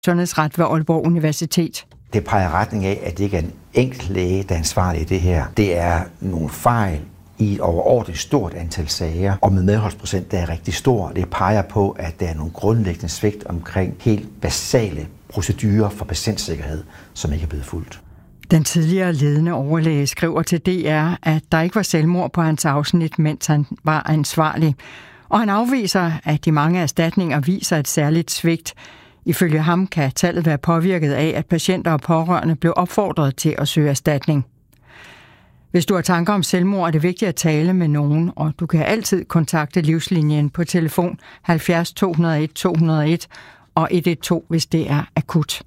sundhedsret ved Aalborg Universitet. Det peger i retning af, at det ikke er en enkelt læge, der er ansvarlig i det her. Det er nogle fejl i et overordentligt stort antal sager, og med medholdsprocent, der er rigtig stor. Det peger på, at der er nogle grundlæggende svigt omkring helt basale procedurer for patientsikkerhed, som ikke er blevet fulgt. Den tidligere ledende overlæge skriver til DR, at der ikke var selvmord på hans afsnit, mens han var ansvarlig. Og han afviser, at de mange erstatninger viser et særligt svigt. Ifølge ham kan tallet være påvirket af, at patienter og pårørende blev opfordret til at søge erstatning. Hvis du har tanker om selvmord, er det vigtigt at tale med nogen, og du kan altid kontakte Livslinjen på telefon 70 201 201 og 112, hvis det er akut.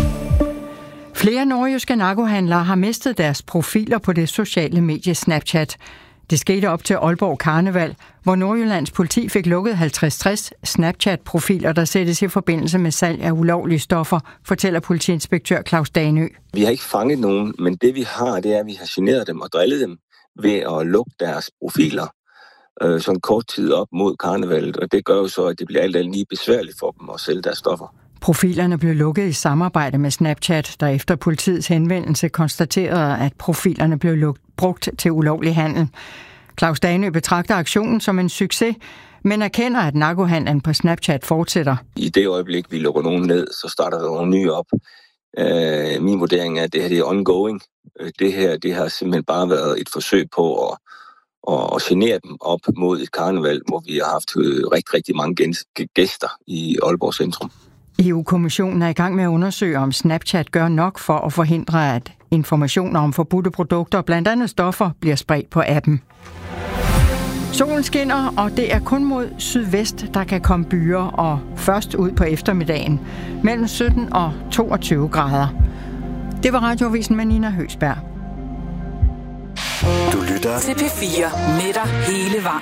Flere nordjyske narkohandlere har mistet deres profiler på det sociale medie Snapchat. Det skete op til Aalborg Karneval, hvor Nordjyllands politi fik lukket 50-60 Snapchat-profiler, der sættes i forbindelse med salg af ulovlige stoffer, fortæller politiinspektør Claus Danø. Vi har ikke fanget nogen, men det vi har, det er, at vi har generet dem og drillet dem ved at lukke deres profiler sådan kort tid op mod karnevalet, og det gør jo så, at det bliver alt lige besværligt for dem at sælge deres stoffer. Profilerne blev lukket i samarbejde med Snapchat, der efter politiets henvendelse konstaterede, at profilerne blev brugt til ulovlig handel. Claus Danø betragter aktionen som en succes, men erkender, at narkohandlen på Snapchat fortsætter. I det øjeblik, vi lukker nogen ned, så starter der nogle nye op. Min vurdering er, at det her det er ongoing. Det har simpelthen bare været et forsøg på at genere dem op mod et karneval, hvor vi har haft rigtig mange gæster i Aalborg Centrum. EU-kommissionen er i gang med at undersøge, om Snapchat gør nok for at forhindre, at informationer om forbudte produkter, blandt andet stoffer, bliver spredt på appen. Solen skinner, og det er kun mod sydvest, der kan komme byer, og først ud på eftermiddagen mellem 17 og 22 grader. Det var Radioavisen med Nina Høgsberg. Du lytter til P4 med dig hele vejen.